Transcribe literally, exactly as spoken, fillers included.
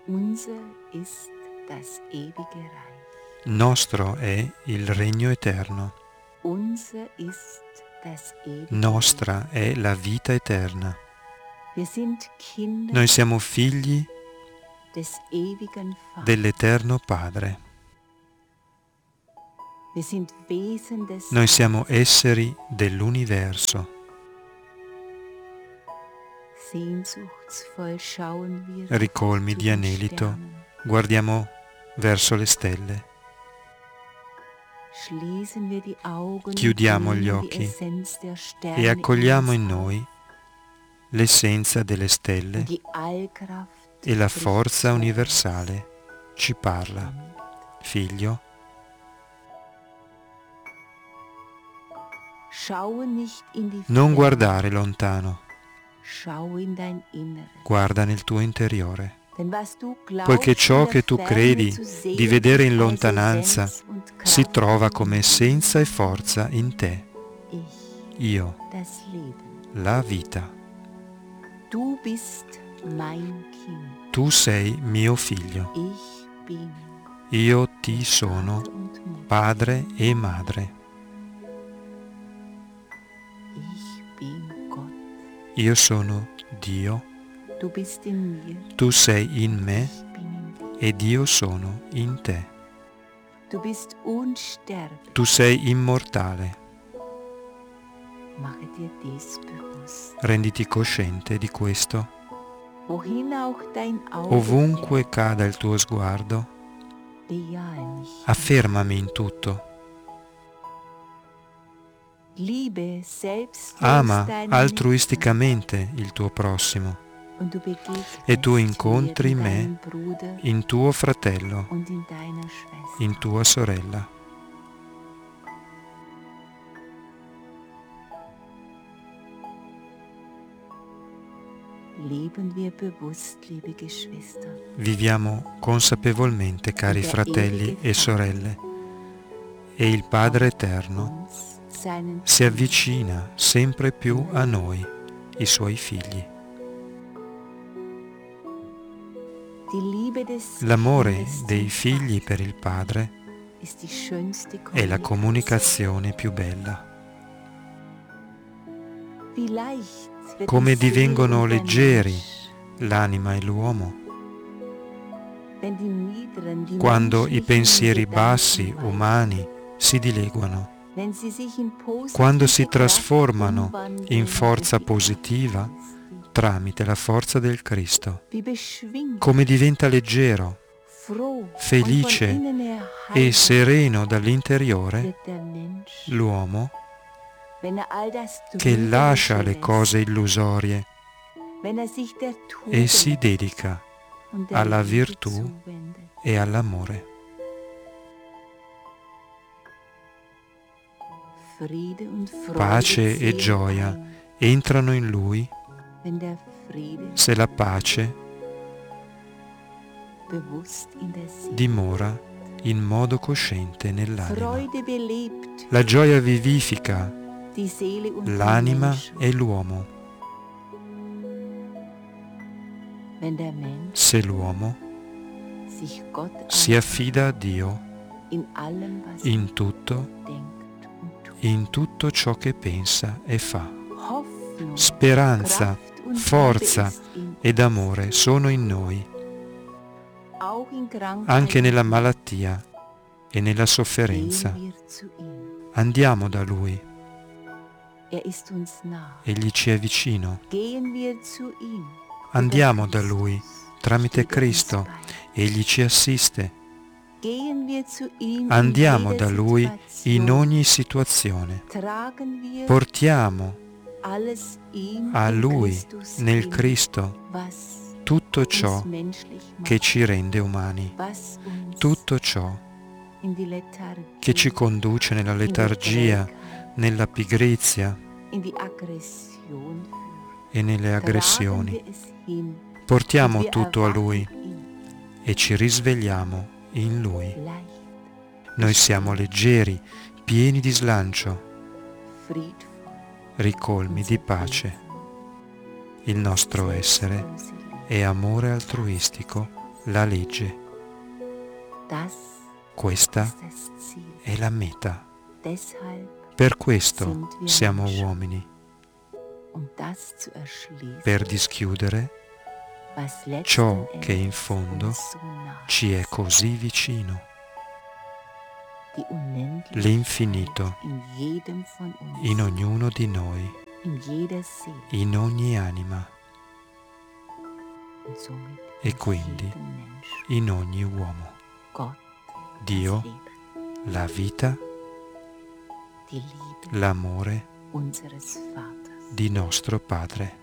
Unser ist das ewige Reich. Nostro è il regno eterno. Unser ist das ewige Nostra è la vita eterna. Wir sind Kinder Noi siamo figli des ewigen Vaters. dell'Eterno Padre. Wir sind Wesen des Noi siamo esseri dell'universo. Sehnsuchtsvoll schauen wir Ricolmi zu di den anelito, Sternen. guardiamo verso le stelle. Schließen wir die Augen Chiudiamo und gli nehmen die occhi Essenz der Sterne e accogliamo in uns auf noi l'essenza delle stelle und die Allkraft e la spricht forza zu universale ci parla. uns. Figlio, Schaue nicht in die non Ferne, guardare lontano, schau in dein Inneres. guarda nel tuo interiore, Denn was du glaubst, poiché ciò in der che tu Ferne credi zu sehen, di vedere in ist als lontananza Essenz und Kraft si trova in come dir. essenza e forza in te. Ich, Io, das Leben. la vita. Du bist mein Kind. Tu sei mio figlio. Ich bin Io ti sono Vater und Mutter. padre e madre. Ich bin Gott. Io sono Dio, Du bist in mir. tu sei in me Ich bin in dir. ed io sono in te. Du bist unsterblich. Tu sei immortale. Mache dir dies bewusst. Renditi cosciente di questo. Wohin auch dein Auge Ovunque cada il tuo sguardo, bejahe mich. affermami in tutto. Liebe selbst Ama deinen altruisticamente il tuo prossimo Nächsten und du begegnest e tu mir incontri in me deinem Bruder in tuo fratello, und in deiner Schwester. in tua sorella. Leben wir bewusst, liebe Geschwister. Viviamo consapevolmente, cari fratelli e sorelle, e il Padre Eterno Uns, seinen si avvicina sempre più a noi, i suoi figli. Die Liebe des L'amore Kindes dei zum figli Vater per il Padre ist die schönste è la Kommunikation. comunicazione più bella. Wie leicht wird Come die Seele divengono und der leggeri Mensch, l'anima e l'uomo wenn die niederen, die quando i menschlichen pensieri Gedanken bassi, weichen, umani, si dileguano, wenn sie sich in positive quando si Kraft trasformano umwandeln in forza durch die positiva Kraft Christi. tramite la forza del Cristo. Wie beschwingt, Come diventa leggero, froh felice und von innen her e heiter sereno dall'interiore wird der Mensch, l'uomo wenn er all das che Trügerische lascia le lässt, cose illusorie wenn er sich der e si Tugend dedica und der alla Liebe virtù zuwendet. e all'amore. Friede und Freude Pace e ziehen gioia ein, entrano in lui wenn der Friede se la pace bewusst in der Seele. dimora in modo cosciente nell'anima. Freude belebt La gioia vivifica die Seele und den l'anima Menschen. e l'uomo. Wenn der Mensch Se l'uomo sich Gott si affida a Dio in allem, was in tutto, er denkt und tut. in tutto ciò che pensa e fa. Hoffnung, Speranza, Kraft und forza Liebe ist in ed amore sono in noi, auch in Krankheit anche nella und malattia e nella gehen sofferenza. wir zu ihm. Andiamo da Lui, Er ist uns nah. Egli ci è vicino. Gehen wir zu ihm. Andiamo Über da Lui, Christus tramite steht er uns Cristo, bei. Egli ci assiste. Gehen wir zu ihm in Andiamo jeder da Lui Situation. in ogni situazione. Tragen wir Portiamo alles ihm a in Lui, Christus nel hin, Cristo, was tutto ciò uns menschlich macht, che ci rende umani, was uns tutto ciò in die Lethargie, che ci conduce nella in die letargia, Trägheit, nella pigrizia in die Aggression führt. e nelle Tragen aggressioni. wir es hin, Portiamo und wir tutto a erwachen Lui in e ci risvegliamo in Lui. leicht, Noi siamo leggeri, pieni di slancio, friedvoll, ricolmi di pace. Il nostro essere è amore altruistico la legge. Das Questa ist das Ziel. è la meta. Deshalb, Per questo siamo uomini, um das zu erschließen, per dischiudere was letzten ciò che in Endes fondo uns so nah ci è ist. così vicino, Die Unendlichkeit l'infinito in jedem von uns, in ognuno di noi, in jeder Seele in ogni anima und somit e in quindi jedem Menschen. in ogni uomo. Gott, Dio, das Leben, la vita, die Liebe l'amore unseres Vaters. di nostro Padre.